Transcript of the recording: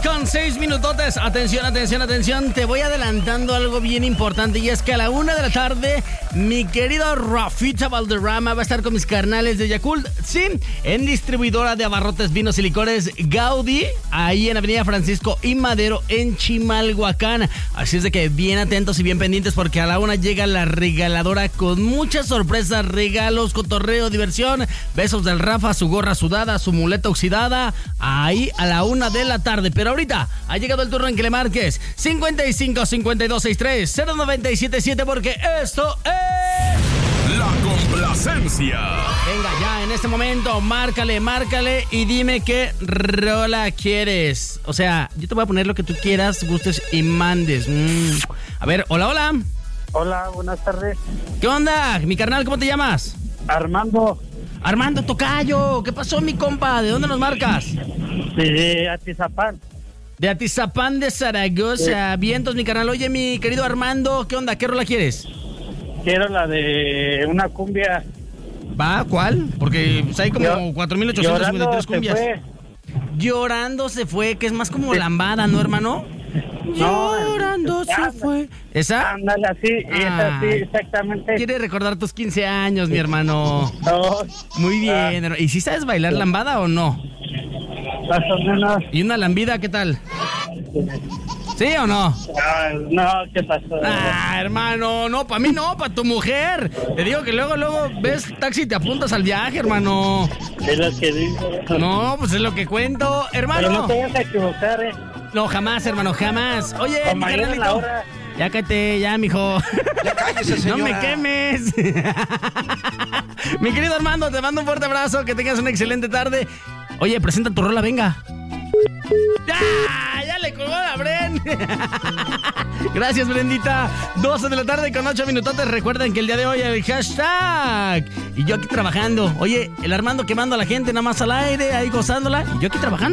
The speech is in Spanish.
con 6 minutotes. Atención, atención, atención. Te voy adelantando algo bien importante. Y es que a la 1 de la tarde, mi querido Rafita Valderrama va a estar con mis carnales de Yakult. Sí, en distribuidora de abarrotes, vinos y licores Gaudí, ahí en Avenida Francisco y Madero, en Chimalhuacán. Así es de que bien atentos y bien pendientes, porque a la 1 llega la regaladora con muchas sorpresas, regalos, cotorreo, diversión. Besos del Rafa, su gorra sudada, su muleta oxidada. Ahí a la 1 de la tarde. Pero ahorita ha llegado el turno en que le marques 55 52 63 0977, porque esto es La Complacencia. Venga, ya en este momento, márcale y dime qué rola quieres. O sea, yo te voy a poner lo que tú quieras, gustes y mandes. A ver, hola. Hola, buenas tardes. ¿Qué onda, mi carnal? ¿Cómo te llamas? Armando Tocayo. ¿Qué pasó, mi compa? ¿De dónde nos marcas? de Atizapán. De Atizapán de Zaragoza. Vientos, mi carnal. Oye, mi querido Armando, ¿qué onda? ¿Qué rola quieres? Quiero la de una cumbia. ¿Va? ¿Cuál? Porque pues, hay como 4,853 cumbias. Llorando se fue, que es más como lambada, ¿no, hermano? Llorando se fue. ¿Esa? Ándale, así, esa sí, exactamente. Quiere recordar tus 15 años, mi hermano. No. Muy bien. ¿Y si sabes bailar lambada o no? Más o menos. ¿Y una lambida qué tal? ¿Sí o no? No, ¿qué pasó? Hermano, no, para mí no, para tu mujer. Te digo que luego ves taxi y te apuntas al viaje, hermano. Es lo que digo. No, pues es lo que cuento, hermano. Pero no te vas a equivocar, No, jamás, hermano, jamás. Oye, mi carnalito, ya cállate, ya, mijo. Ya cállese, señora. No me quemes. Mi querido Armando, te mando un fuerte abrazo, que tengas una excelente tarde. Oye, presenta tu rola, venga. ¡Ya le colgó la Bren! Gracias, Brendita. 12 de la tarde con 8 minutotes. Recuerden que el día de hoy el hashtag. Y yo aquí trabajando. Oye, el Armando quemando a la gente nada más al aire, ahí gozándola. Y yo aquí trabajando.